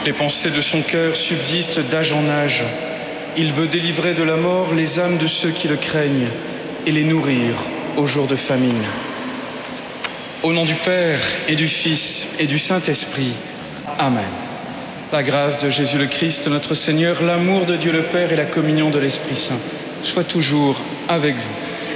Les pensées de son cœur subsistent d'âge en âge. Il veut délivrer de la mort les âmes de ceux qui le craignent et les nourrir au jour de famine. Au nom du Père et du Fils et du Saint-Esprit. Amen. La grâce de Jésus le Christ, notre Seigneur, l'amour de Dieu le Père et la communion de l'Esprit Saint soient toujours avec vous.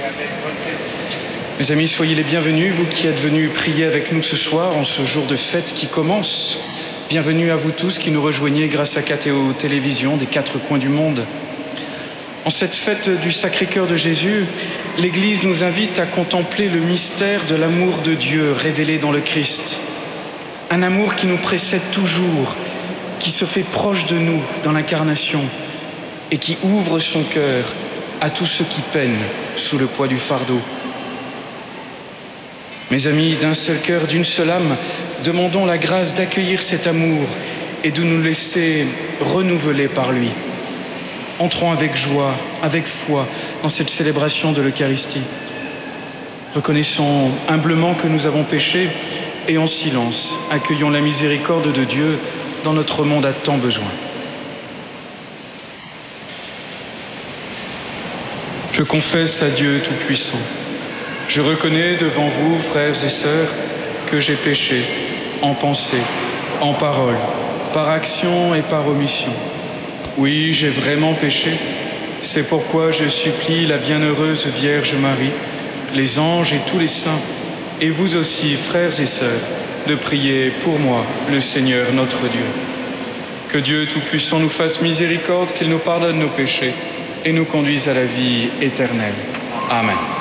Mes amis, soyez les bienvenus, vous qui êtes venus prier avec nous ce soir en ce jour de fête qui commence. Bienvenue à vous tous qui nous rejoignez grâce à KTO Télévision des quatre coins du monde. En cette fête du Sacré-Cœur de Jésus, l'Église nous invite à contempler le mystère de l'amour de Dieu révélé dans le Christ. Un amour qui nous précède toujours, qui se fait proche de nous dans l'incarnation et qui ouvre son cœur à tous ceux qui peinent sous le poids du fardeau. Mes amis, d'un seul cœur, d'une seule âme, demandons la grâce d'accueillir cet amour et de nous laisser renouveler par lui. Entrons avec joie, avec foi dans cette célébration de l'Eucharistie. Reconnaissons humblement que nous avons péché et en silence, accueillons la miséricorde de Dieu dont notre monde a tant besoin. Je confesse à Dieu Tout-Puissant. Je reconnais devant vous, frères et sœurs, que j'ai péché en pensée, en parole, par action et par omission. Oui, j'ai vraiment péché. C'est pourquoi je supplie la bienheureuse Vierge Marie, les anges et tous les saints, et vous aussi, frères et sœurs, de prier pour moi, le Seigneur notre Dieu. Que Dieu Tout-Puissant nous fasse miséricorde, qu'il nous pardonne nos péchés et nous conduise à la vie éternelle. Amen.